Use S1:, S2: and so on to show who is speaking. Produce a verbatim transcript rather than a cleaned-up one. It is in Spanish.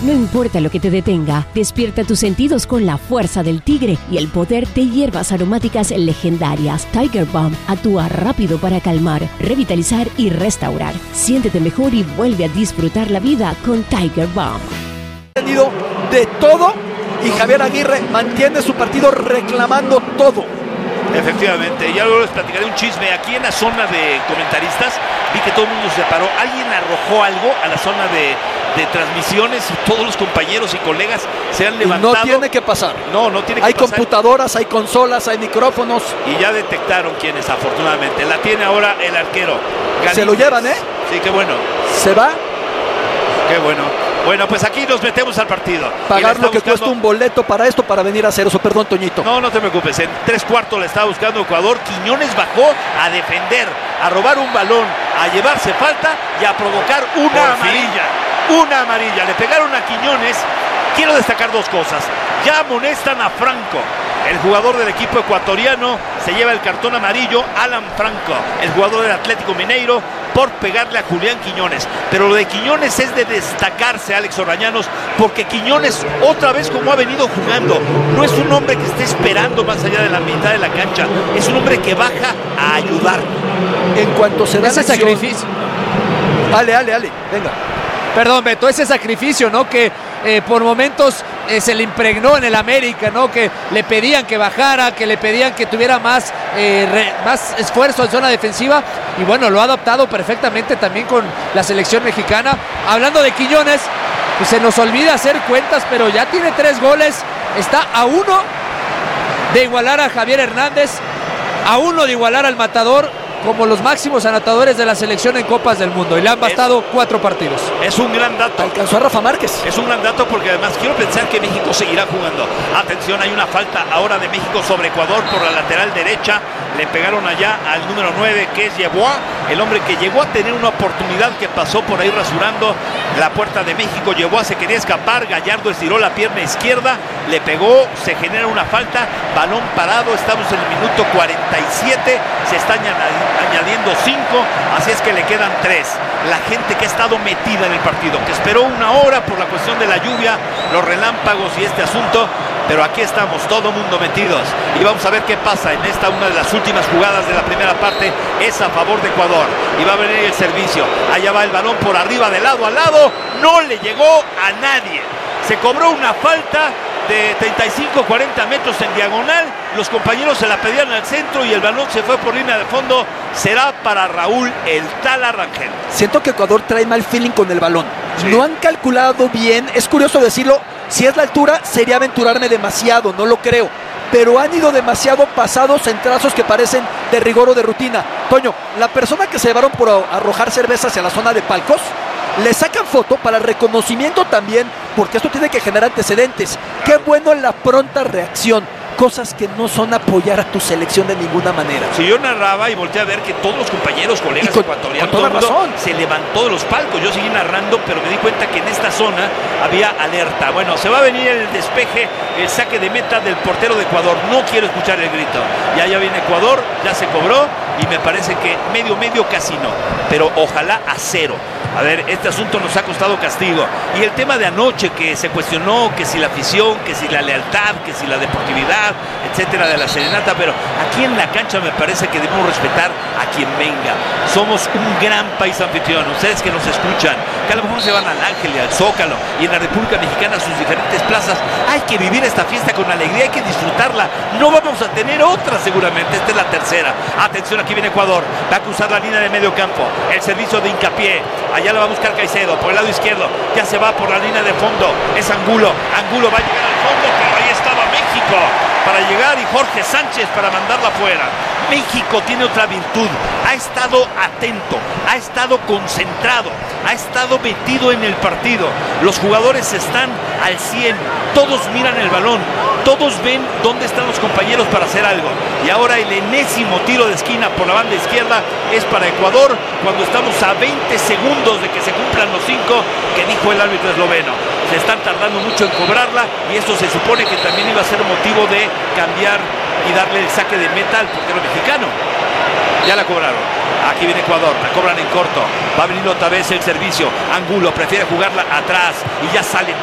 S1: No importa lo que te detenga, despierta tus sentidos con la fuerza del tigre y el poder de hierbas aromáticas legendarias. Tiger Balm actúa rápido para calmar, revitalizar y restaurar. Siéntete mejor y vuelve a disfrutar la vida con Tiger Balm.
S2: Ha tenido de todo y Javier Aguirre mantiene su partido reclamando todo.
S3: Efectivamente, ya luego les platicaré un chisme. Aquí en la zona de comentaristas vi que todo el mundo se paró. Alguien arrojó algo a la zona de, de transmisiones y todos los compañeros y colegas se han levantado.
S2: Y no tiene que pasar.
S3: No, no tiene que
S2: hay
S3: pasar.
S2: Hay computadoras, hay consolas, hay micrófonos.
S3: Y ya detectaron quiénes, afortunadamente. La tiene ahora el arquero. Galíndez.
S2: Se lo llevan, ¿eh?
S3: Sí, qué bueno.
S2: Se va.
S3: Qué bueno. Bueno, pues aquí nos metemos al partido.
S2: Pagar lo que buscando... cuesta un boleto para esto, para venir a hacer eso. Perdón, Toñito.
S3: No, no te preocupes. En tres cuartos le estaba buscando Ecuador. Quiñones bajó a defender, a robar un balón, a llevarse falta y a provocar una Por amarilla. Fin. Una amarilla. Le pegaron a Quiñones. Quiero destacar dos cosas. Ya amonestan a Franco. El jugador del equipo ecuatoriano se lleva el cartón amarillo, Alan Franco, el jugador del Atlético Mineiro, por pegarle a Julián Quiñones. Pero lo de Quiñones es de destacarse, Alex Orbañanos, porque Quiñones, otra vez como ha venido jugando, no es un hombre que esté esperando más allá de la mitad de la cancha, es un hombre que baja a ayudar.
S2: En cuanto se da
S4: ese
S2: acción...
S4: sacrificio.
S2: Ale, ale, ale, venga.
S4: Perdón, Beto, ese sacrificio, ¿no? Que eh, por momentos eh, se le impregnó en el América, ¿no? Que le pedían que bajara, que le pedían que tuviera más, eh, re, más esfuerzo en zona defensiva. Y bueno, lo ha adaptado perfectamente también con la selección mexicana. Hablando de Quiñones, pues se nos olvida hacer cuentas, pero ya tiene tres goles. Está a uno de igualar a Javier Hernández, a uno de igualar al Matador, como los máximos anotadores de la selección en Copas del Mundo, y le han bastado es, cuatro partidos.
S3: Es un gran dato.
S2: Alcanzó a Rafa Márquez.
S3: Es un gran dato porque además quiero pensar que México seguirá jugando. Atención, hay una falta ahora de México sobre Ecuador por la lateral derecha. Le pegaron allá al número nueve, que es Yeboah, el hombre que llegó a tener una oportunidad, que pasó por ahí rasurando la puerta de México. Yeboah se quería escapar, Gallardo estiró la pierna izquierda, le pegó, se genera una falta, balón parado, estamos en el minuto cuarenta y siete, se está añadiendo cinco, así es que le quedan tres. La gente que ha estado metida en el partido, que esperó una hora por la cuestión de la lluvia, los relámpagos y este asunto, pero aquí estamos, todo mundo metidos, y vamos a ver qué pasa en esta, una de las últimas jugadas de la primera parte, es a favor de Ecuador, y va a venir el servicio, allá va el balón por arriba, de lado a lado, no le llegó a nadie, se cobró una falta de treinta y cinco a cuarenta metros en diagonal, los compañeros se la pedían al centro y el balón se fue por línea de fondo. Será para Raúl el Tala Rangel.
S2: Siento que Ecuador trae mal feeling con el balón, sí. No han calculado bien, es curioso decirlo, si es la altura sería aventurarme demasiado, no lo creo, pero han ido demasiado pasados en trazos que parecen de rigor o de rutina. Toño, la persona que se llevaron por arrojar cerveza hacia la zona de palcos, le sacan foto para reconocimiento también, porque esto tiene que generar antecedentes. Qué bueno la pronta reacción, cosas que no son apoyar a tu selección de ninguna manera.
S3: Si yo narraba y volteé a ver que todos los compañeros, colegas
S2: con,
S3: ecuatorianos,
S2: con toda razón,
S3: se levantó de los palcos. Yo seguí narrando, pero me di cuenta que en esta zona había alerta. Bueno, se va a venir el despeje, el saque de meta del portero de Ecuador. No quiero escuchar el grito. Ya ya viene Ecuador, ya se cobró y me parece que medio medio casi no, pero ojalá a cero. A ver, este asunto nos ha costado castigo. Y el tema de anoche, que se cuestionó, que si la afición, que si la lealtad, que si la deportividad, etcétera, de la serenata, pero aquí en la cancha me parece que debemos respetar a quien venga. Somos un gran país anfitrión, ustedes que nos escuchan, que a lo mejor se van al Ángel y al Zócalo, y en la República Mexicana a sus diferentes plazas. Hay que vivir esta fiesta con alegría, hay que disfrutarla. No vamos a tener otra seguramente, esta es la tercera. Atención, aquí viene Ecuador, va a cruzar la línea de medio campo, el servicio de hincapié. Allá la va a buscar Caicedo por el lado izquierdo. Ya se va por la línea de fondo. Es Angulo. Angulo va a llegar al fondo, pero ahí estaba México para llegar y Jorge Sánchez para mandarla fuera. México tiene otra virtud. Ha estado atento, ha estado concentrado, ha estado metido en el partido. Los jugadores están al cien. Todos miran el balón. Todos ven dónde están los compañeros para hacer algo. Y ahora el enésimo tiro de esquina por la banda izquierda es para Ecuador, cuando estamos a veinte segundos de que se cumplan los cinco que dijo el árbitro esloveno. Se están tardando mucho en cobrarla y esto se supone que también iba a ser motivo de cambiar y darle el saque de meta al portero mexicano. Ya la cobraron. Aquí viene Ecuador, la cobran en corto. Va a venir otra vez el servicio. Angulo prefiere jugarla atrás y ya sale